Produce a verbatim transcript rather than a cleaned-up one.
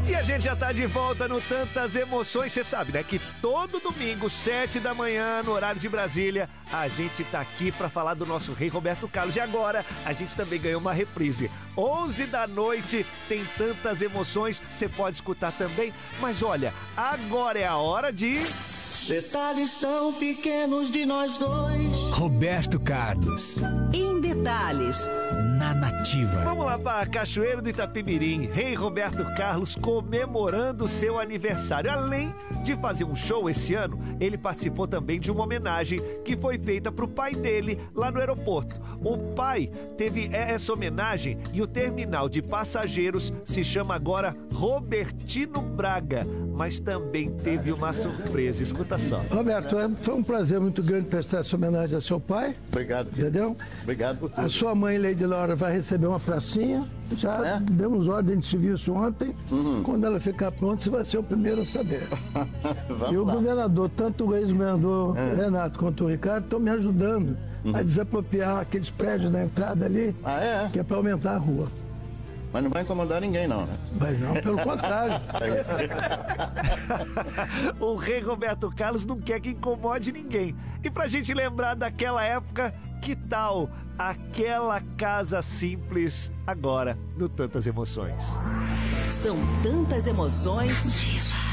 E a gente já tá de volta no Tantas Emoções. Você sabe, né, que todo domingo, sete da manhã, no horário de Brasília, a gente tá aqui pra falar do nosso rei Roberto Carlos. E agora, a gente também ganhou uma reprise. onze da noite, tem Tantas Emoções. Você pode escutar também. Mas olha, agora é a hora de... Detalhes tão pequenos de nós dois. Roberto Carlos. Em Detalhes. Na Nativa. Vamos lá para Cachoeiro do Itapemirim. Rei Roberto Carlos comemorando seu aniversário. Além de fazer um show esse ano, ele participou também de uma homenagem que foi feita para o pai dele lá no aeroporto. O pai teve essa homenagem e o terminal de passageiros se chama agora Robertino Braga, mas também teve uma surpresa. Escuta só. Roberto, foi um prazer muito grande prestar essa homenagem ao seu pai. Obrigado, filho. Entendeu? Obrigado por tudo. A sua mãe, Lady Laura, vai receber uma pracinha. Já é? demos ordem de serviço ontem. Uhum. Quando ela ficar pronta, você vai ser o primeiro a saber. E o lá. governador, tanto o ex-governador é. Renato quanto o Ricardo, estão me ajudando uhum. a desapropriar aqueles prédios da entrada ali, ah, é? que é para aumentar a rua. Mas não vai incomodar ninguém, não, né? Mas não, pelo contrário. O rei Roberto Carlos não quer que incomode ninguém. E pra gente lembrar daquela época, que tal aquela casa simples agora no Tantas Emoções? São tantas emoções.